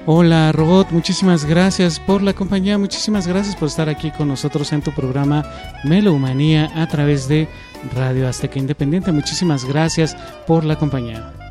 Hola Robot, muchísimas gracias por la compañía, muchísimas gracias por estar aquí con nosotros en tu programa Melomanía a través de Radio Azteca Independiente. Muchísimas gracias por la compañía.